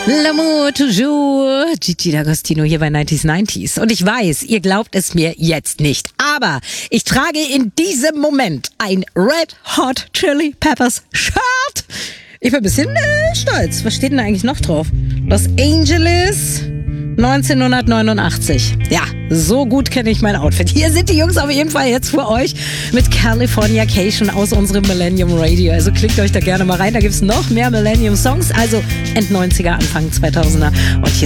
L'amour toujours. Gigi D'Agostino hier bei 90s. Und ich weiß, ihr glaubt es mir jetzt nicht. Aber ich trage in diesem Moment ein Red Hot Chili Peppers Shirt. Ich bin ein bisschen stolz. Was steht denn da eigentlich noch drauf? Los Angeles 1989. Ja, so gut kenne ich mein Outfit. Hier sind die Jungs auf jeden Fall jetzt für euch mit Californication aus unserem Millennium Radio. Also klickt euch da gerne mal rein. Da gibt's noch mehr Millennium Songs. Also End 90er, Anfang 2000er. Und hier